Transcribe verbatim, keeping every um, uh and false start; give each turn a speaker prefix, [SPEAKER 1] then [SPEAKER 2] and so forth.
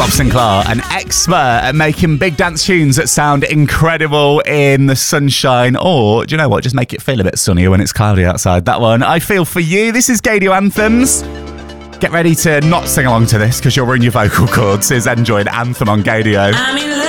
[SPEAKER 1] Bob Sinclair, an expert at making big dance tunes that sound incredible in the sunshine, or, do you know what, just make it feel a bit sunnier when it's cloudy outside. That one, I Feel For You. This is Gaydio Anthems. Get ready to not sing along to this because you'll ruin your vocal cords. Here's Enjoy an Anthem on Gaydio.